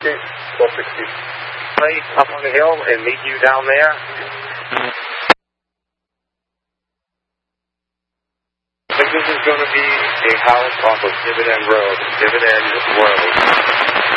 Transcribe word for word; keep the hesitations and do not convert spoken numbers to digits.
twelve sixty. Place up on the hill and meet you down there. I think this is going to be a house off of Dividend Road, Dividend Road.